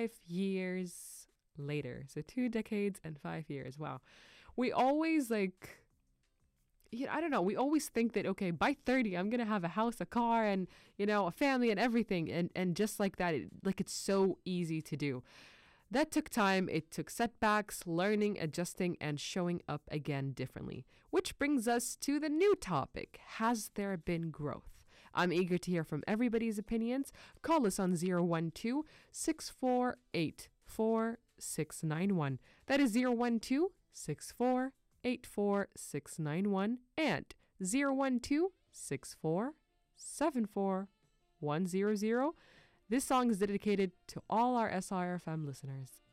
5 years later. So 2 decades and 5 years. Wow. We always I don't know. We always think that, okay, by 30, I'm going to have a house, a car, and, a family and everything. And just like that, it's so easy to do. That took time. It took setbacks, learning, adjusting, and showing up again differently. Which brings us to the new topic. Has there been growth? I'm eager to hear from everybody's opinions. Call us on 012-648-4691. That is 012-648-4691 and 012-6474100. This song is dedicated to all our SRFM listeners.